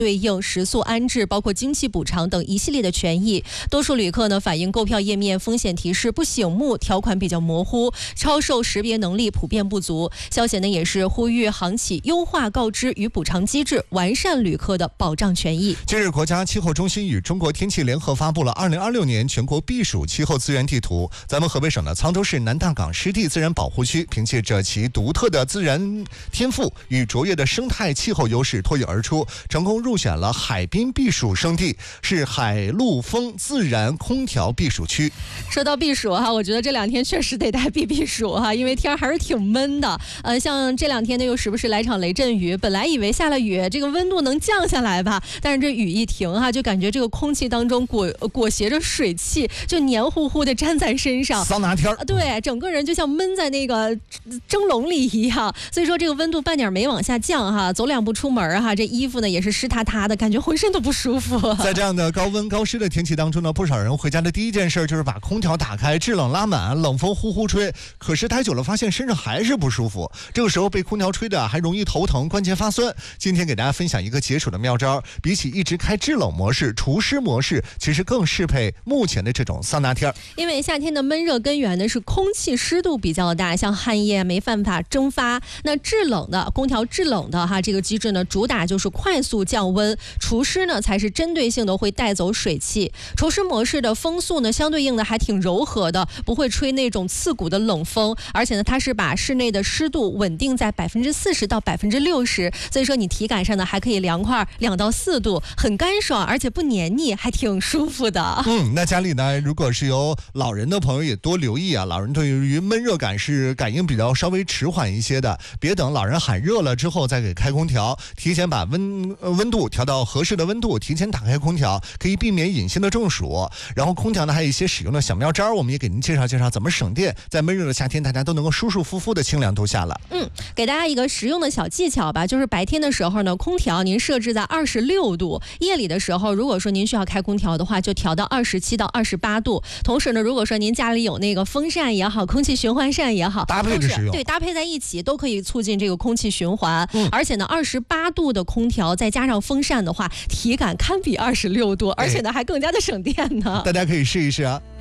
对应食宿安置、包括经济补偿等一系列的权益。多数旅客呢反映购票页面风险提示不醒目，条款比较模糊，超售识别能力普遍不足。消协呢也是呼吁航企优化告知与补偿机制，完善旅客的保障权益。 近日，国家气候中心与中国天气联合发布了2026年全国避暑气候资源地图。咱们河北省的沧州市南大港湿地自然保护区，凭借着其独特的自然天赋与卓越的生态气候优势脱颖而出，成功入选了海滨避暑胜地，是海陆风自然空调避暑区。 说到避暑哈，我觉得这两天确实得避暑哈，因为天还是挺闷的。像这两天呢又时不时来场雷阵雨，本来以为下了雨这个温度能降下来吧，但是这雨一停哈，就感觉这个空气当中裹挟着水汽，就黏糊糊的粘在身上， 桑拿天。 对，整个人就像闷在那个蒸笼里一样。所以说这个温度半点没往下降哈，走两步出门哈，这衣服呢也是湿塌塌的，感觉浑身都不舒服。 在这样的高温高湿的天气当中呢，不少人回家的第一件事就是把空调打开，制冷拉满，冷风呼呼吹。可是待久了发现身上还是不舒服，这个时候被空调吹的还容易头疼、关节发酸。今天给大家分享一个解暑的妙招，比起一直开制冷模式，除湿模式其实更适配目前的这种桑拿天。 因为夏天的闷热根源呢是空气湿度比较大，像汗液没办法蒸发。那制冷的空调制冷的哈，这个机制呢主打就是快速降温，除湿呢才是针对性的会带走水汽。除湿模式的风速呢相对应的还挺柔和的，不会吹那种刺骨的冷风，而且呢它是把室内的湿度稳定在40%到60%，所以说你体感上呢还可以凉快2到4度，很干爽，而且不黏腻，还挺舒服的。 那家里呢如果是有老人的朋友也多留意啊，老人对于闷热感是感应比较稍微迟缓一些的，别等老人喊热了之后再给开空调，提前把温度调到合适的温度，提前打开空调，可以避免隐性的中暑。然后空调呢还有一些使用的小妙招，我们也给您介绍介绍怎么省电，在闷热的夏天大家都能够舒舒服服的清凉度下了。 给大家一个实用的小技巧吧，就是白天的时候呢，空调您设置在26度，夜里的时候如果说您需要开空调的话，就调到27到28度。同时呢，如果说您家里有那个风扇也好，空气循环扇也好， 搭配着使用， 对，搭配在一起都可以促进这个空气循环。而且呢，28度的空调再加上风扇的话，体感堪比26度，而且呢还更加的省电呢。 大家可以试一试啊。